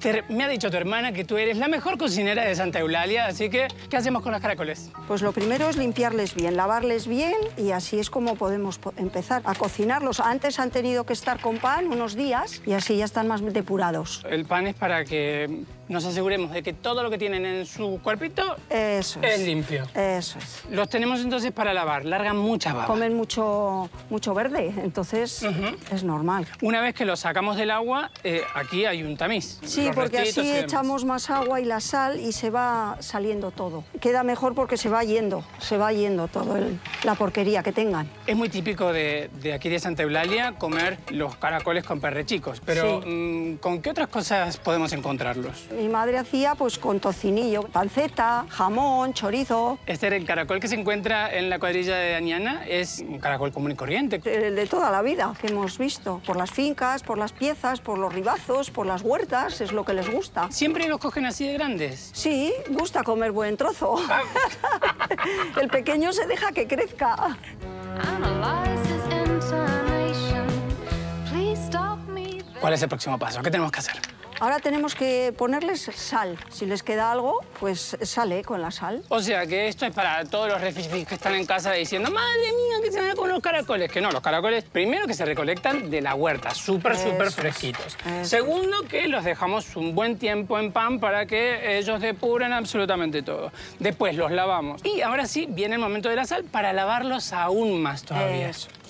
Esther, me ha dicho tu hermana que tú eres la mejor cocinera de Santa Eulalia, así que, ¿qué hacemos con los caracoles? Pues lo primero es limpiarles bien, lavarles bien y así es como podemos empezar a cocinarlos. Antes han tenido que estar con pan unos días y así ya están más depurados. El pan es para que nos aseguremos de que todo lo que tienen en su cuerpito Eso es limpio. Eso es. Los tenemos entonces para lavar, largan mucha baba. Comen mucho verde, entonces es normal. Una vez que los sacamos del agua, aquí hay un tamiz. Sí, Los porque restitos así y demás. echamos más agua y la sal y se va saliendo todo. Queda mejor porque se va yendo todo la porquería que tengan. Es muy típico de aquí de Santa Eulalia comer los caracoles con perrechicos, pero ¿con qué otras cosas podemos encontrarlos? Mi madre hacía pues con tocinillo, panceta, jamón, chorizo. Esther, el caracol que se encuentra en la cuadrilla de Añana es un caracol común y corriente. El de toda la vida que hemos visto. Por las fincas, por las piezas, por los ribazos, por las huertas, es lo que les gusta. ¿Siempre los cogen así de grandes? Sí, gusta comer buen trozo. El pequeño se deja que crezca. ¿Cuál es el próximo paso? ¿Qué tenemos que hacer? Ahora tenemos que ponerles sal. Si les queda algo, pues sale con la sal. O sea, que esto es para todos los refugiados que están en casa diciendo «Madre mía, ¿qué se van a comer los caracoles?» Que no, los caracoles, primero, que se recolectan de la huerta, súper fresquitos. Segundo, que los dejamos un buen tiempo en pan para que ellos depuren absolutamente todo. Después los lavamos. Y ahora sí, viene el momento de la sal para lavarlos aún más todavía. Eso.